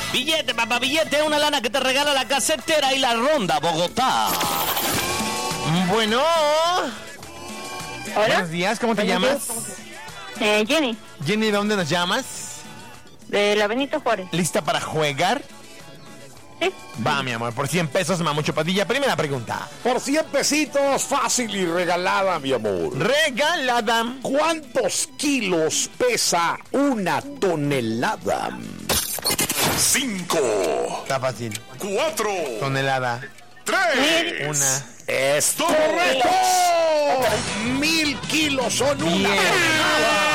Billete, papá, billete, una lana que te regala la casetera y la Ronda Bogotá. Bueno. Hola. Buenos días, ¿cómo te llamas? Jenny, Jenny, ¿de dónde nos llamas? de la Benito Juárez. ¿Lista para jugar? Sí. Va, mi amor, por 100 pesos, Mamucho Padilla. Primera pregunta. Por 100 pesitos, fácil y regalada, mi amor. Regalada. ¿Cuántos kilos pesa una tonelada? 5, Está fácil. 4, Tonelada. 3. Una. ¡Es correcto! 1000 kilos son una Bien. tonelada.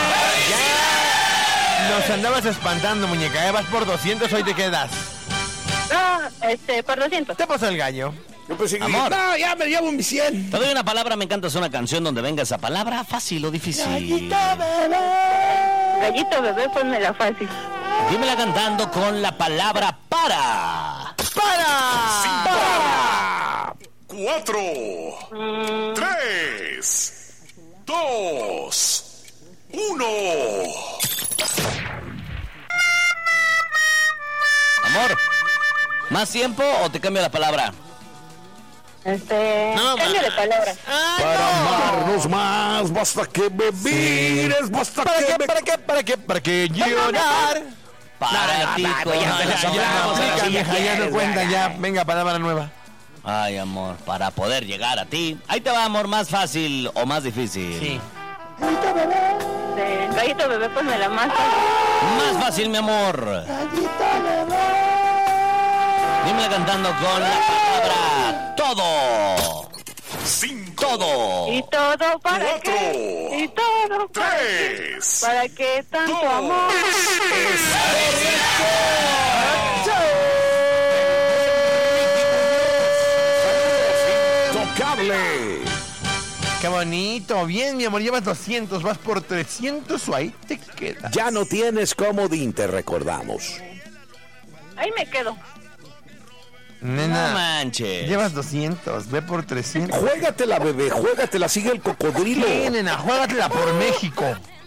Nos andabas espantando, muñeca. Vas por 200, hoy te quedas. No, por 200. Te pasó el gallo. Yo pensé que Amor. no, ya me llevo mi 100. Te doy una palabra, me encanta, es una canción donde venga esa palabra, fácil o difícil. Gallito bebé, ponmela fácil. Dímela cantando con la palabra para. ¡Para! 4, 3, 2, 1. Amor, ¿más tiempo o te cambio la palabra? No, Cambio de palabra. Para amarnos más, basta que me mires, basta ¿Para que qué? me... ¿Para qué llorar? Para ti, Ya no aplica, mija, ya no cuenta, ya. Venga, palabra nueva. Ay, amor, para poder llegar a ti. Ahí te va, amor, más fácil o más difícil. Sí. Gallito bebé, ponmela más fácil. Más fácil, mi amor. Dímela cantando con la palabra todo. 5, Todo. ¿Y todo para 4, qué? ¿Y todo para qué? 3, ¿Para qué tanto 2. amor? Intocable. Qué bonito. Bien, mi amor, llevas 200, vas por 300 o ahí te quedas. Ya no tienes comodín, te recordamos. Ahí me quedo. Nena, No manches. llevas 200, ve por 300. Juégatela, bebé, juégatela, sigue el cocodrilo. Sí, nena, juégatela por México.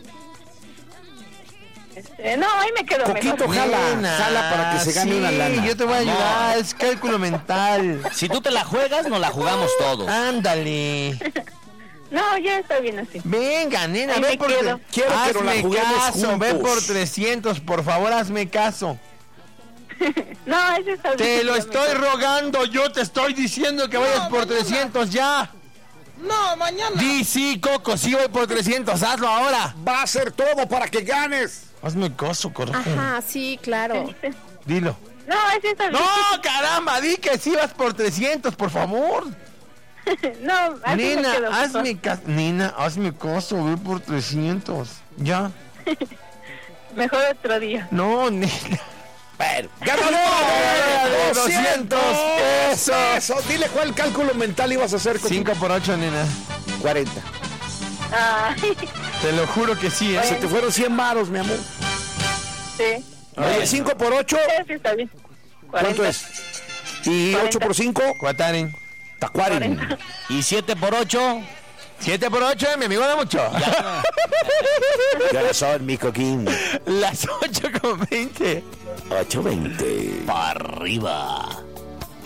No, ahí me quedo Coquito, mejor. jala para que se gane sí, una lana. yo te voy a ayudar, es cálculo mental. Si tú te la juegas, nos la jugamos todos. Ándale. No, ya está bien así. Venga, nena, Ahí ve me por... quedo. Quiero que nos la hazme juguemos caso, ve juntos. por 300, por favor, hazme caso. No, ese está bien. Te lo Ya estoy me quedo. rogando, yo te estoy diciendo que vayas por 300 ya. No, mañana. Di sí, Coco, sí voy por 300, hazlo ahora. Va a ser todo para que ganes. Hazme caso, corazón. Ajá, sí, claro. Dilo. No, ese está bien. No, caramba, di que sí vas por 300, por favor. No, así me Nena, quedo. hazme caso. Nena, hazme caso, ve por 300. Ya. Mejor otro día. No, nena. Pero, ¡Ganadora de 200 pesos! Eso, dile cuál cálculo mental ibas a hacer con 5 por 8, nena. 40. Ay, Te lo juro que sí, Se te fueron 100 varos, mi amor. sí. Oye, 5 por 8, Sí, está bien. ¿cuánto 40. es? Y 8 por 5, Cuataren. tacuaren. Y 7 por 8. 7 por 8, mi amigo da mucho. ¿Qué horas son, mi coquín? Las 8:20. 8:20. Para arriba.